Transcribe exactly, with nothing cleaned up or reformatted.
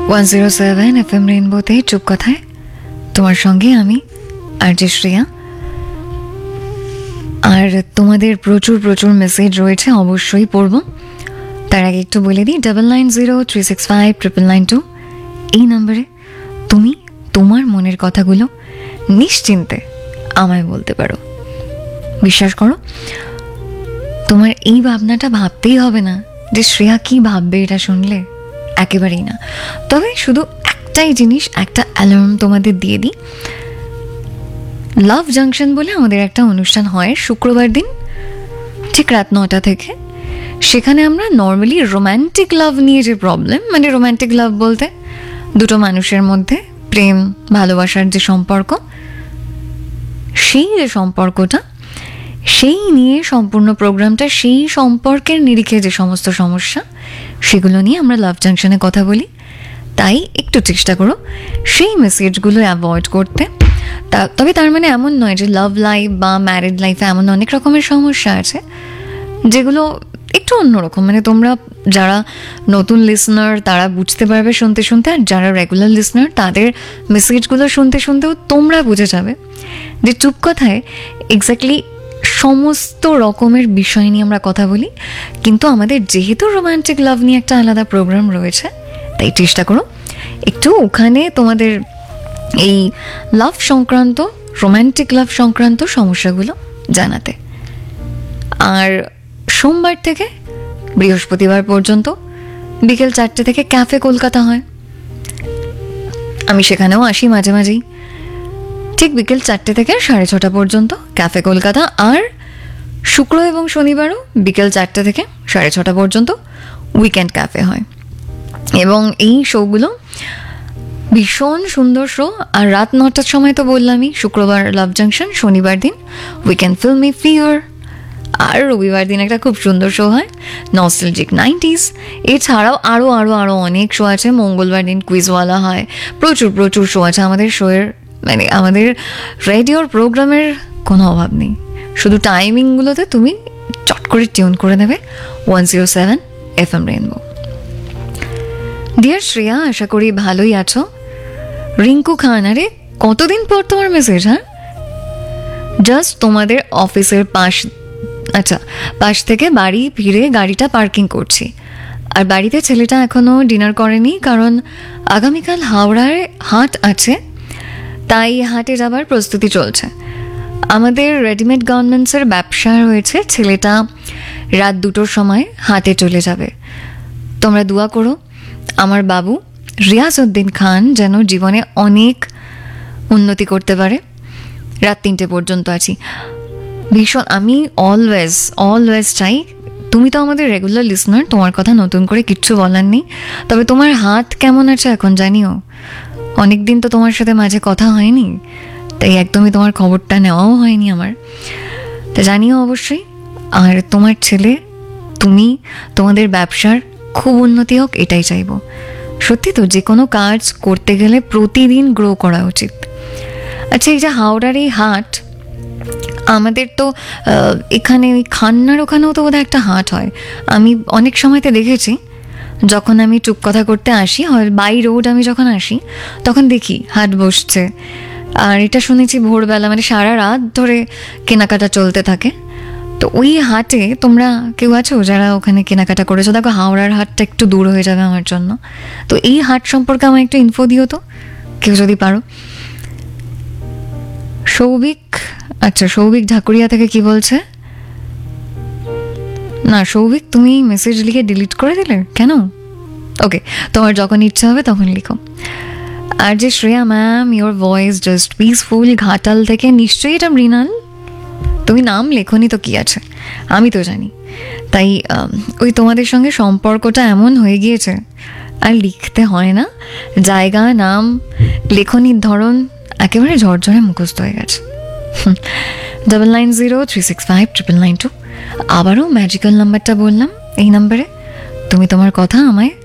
One zero seven F M রেইনবোতে চুপ কথায় তোমার সঙ্গে আমি আরজে শ্রেয়া। আর তোমাদের প্রচুর প্রচুর মেসেজ রয়েছে, অবশ্যই পড়ব। তার আগে একটু বলে দিই, double nine zero three six five triple nine two এই নাম্বারে তুমি তোমার মনের কথাগুলো নিশ্চিন্তে আমায় বলতে পারো। বিশ্বাস করো, তোমার এই ভাবনাটা ভাবতেই হবে না যে শ্রেয়া কি ভাববে এটা শুনলে, একেবারেই না। তবে শুধু একটাই জিনিস, একটা অ্যালার্ম তোমাদের দিয়ে দিই। লাভ জাংশন বলে আমাদের একটা অনুষ্ঠান হয় শুক্রবার দিন ঠিক রাত নটা থেকে। সেখানে আমরা নর্মালি রোম্যান্টিক লাভ নিয়ে যে প্রবলেম, মানে রোম্যান্টিক লাভ বলতে দুটো মানুষের মধ্যে প্রেম ভালোবাসার যে সম্পর্ক, সেই যে সম্পর্কটা, সেই নিয়ে সম্পূর্ণ প্রোগ্রামটা, সেই সম্পর্কের নিরিখে যে সমস্ত সমস্যা, সেগুলো নিয়ে আমরা লাভ জাংশনে কথা বলি। তাই একটু চেষ্টা করো সেই মেসেজগুলো অ্যাভয়েড করতে। তা তবে তার মানে এমন নয় যে লাভ লাইফ বা ম্যারিড লাইফে এমন অনেক রকমের সমস্যা আছে যেগুলো একটু অন্যরকম। মানে তোমরা যারা নতুন লিসনার তারা বুঝতে পারবে শুনতে শুনতে, আর যারা রেগুলার লিসনার তাদের মেসেজগুলো শুনতে শুনতেও তোমরা বুঝে যাবে যে চুপ কথায় এক্স্যাক্টলি সমস্ত রকমের বিষয় নিয়ে আমরা কথা বলি। কিন্তু আমাদের যেহেতু রোম্যান্টিক লাভ নিয়ে একটা আলাদা প্রোগ্রাম রয়েছে, তাই চেষ্টা করো একটু ওখানে তোমাদের এই লাভ সংক্রান্ত, রোম্যান্টিক লাভ সংক্রান্ত সমস্যাগুলো জানাতে। আর সোমবার থেকে বৃহস্পতিবার পর্যন্ত বিকেল চারটে থেকে ক্যাফে কলকাতা হয়, আমি সেখানেও আসি মাঝে মাঝেই। ঠিক বিকেল চারটে থেকে সাড়ে ছটা পর্যন্ত ক্যাফে কলকাতা। আর শুক্র এবং শনিবারও বিকেল চারটে থেকে সাড়ে ছটা পর্যন্ত উইকেন্ড ক্যাফে হয়। এবং এই শোগুলো ভীষণ সুন্দর শো। আর রাত নটার সময় তো বললামই, শুক্রবার লাভ জাংশন, শনিবার দিন উইকেন্ড ফিল্মি ফিয়ার, আর রবিবার দিন একটা খুব সুন্দর শো হয় নস্টালজিক নাইনটিস। এছাড়াও আরও আরও আরও অনেক শো আছে। মঙ্গলবার দিন কুইজওয়ালা হয়। প্রচুর প্রচুর শো আছে আমাদের শোয়ের, মানে আমাদের রেডিওর প্রোগ্রামের কোনো অভাব নেই। শুধু টাইমিংগুলোতে তুমি চট করে টিউন করে নেবে one zero seven F M rainbow. Deer Shreya, আশা করি ভালোই আছো। রিঙ্কু খান, আরে কতদিন পর তোমার মেসেজ। হ্যাঁ, জাস্ট তোমাদের অফিসের পাশ, আচ্ছা পাশ থেকে বাড়ি ফিরে গাড়িটা পার্কিং করছি। আর বাড়িতে ছেলেটা এখনও ডিনার করেনি, কারণ আগামীকাল হাওড়ায় হাট আছে, তাই হাটে যাবার প্রস্তুতি চলছে। আমাদের রেডিমেড গার্মেন্টসের ব্যবসা রয়েছে। ছেলেটা রাত দুটোর সময় হাটে চলে যাবে। তোমরা দোয়া করো আমার বাবু রিয়াজউদ্দিন খান যেন জীবনে অনেক উন্নতি করতে পারে। রাত তিনটে পর্যন্ত আছি। ভীষণ, আমি অলওয়েজ অলওয়েজ চাই, তুমি তো আমাদের রেগুলার লিসনার, তোমার কথা নতুন করে কিচ্ছু বলার নেই। তবে তোমার হাত কেমন আছে এখন জানিও। অনেক দিন তো তোমার সাথে মাঝে কথা হয়নি, তাই একদমই তোমার খবরটা নেওয়াও হয়নি আমার। তা জানিও অবশ্যই। আর তোমার ছেলে, তুমি, তোমাদের ব্যবসার খুব উন্নতি হোক, এটাই চাইবো। সত্যি তো, যে কোনো কাজ করতে গেলে প্রতিদিন গ্রো করা উচিত। আচ্ছা, এই যে হাওড়ার এই হাট, আমাদের তো এখানে ওই খান্নার ওখানেও তো বোধহয় একটা হাট হয়। আমি অনেক সময়তে দেখেছি, যখন আমি চুপ কথা করতে আসি, হয় বাই রোড আমি যখন আসি, তখন দেখি হাট বসছে। আর এটা শুনেছি ভোরবেলা, মানে সারা রাত ধরে কেনাকাটা চলতে থাকে। তো ওই হাটে তোমরা কেউ আছো যারা ওখানে কেনাকাটা করেছো? দেখো, হাওড়ার হাটটা একটু দূর হয়ে যাবে আমার জন্য। তো এই হাট সম্পর্কে আমার একটু ইনফো দিও তো, কেউ যদি পারো। সৌভিক, আচ্ছা সৌভিক ঢাকুরিয়া থেকে কি বলছে? না সৌভিক, তুমি মেসেজ লিখে ডিলিট করে দিলে কেন? ওকে, তোমার যখন ইচ্ছা হবে তখন লিখো। আর যে Shreya ma'am, your voice just peaceful, Ghatal থেকে। নিশ্চয়ই এটা মৃণাল, তুমি নাম লেখনি তো কি আছে, আমি তো জানি। তাই ওই তোমাদের সঙ্গে সম্পর্কটা এমন হয়ে গিয়েছে, আর লিখতে হয় না। জায়গা, নাম, লেখনির ধরন একেবারে ঝরঝরে মুখস্থ হয়ে গেছে। Double nine zero three six five triple nine two আবারও ম্যাজিক্যাল নাম্বারটা বললাম। এই নাম্বারে তুমি তোমার কথা আমায়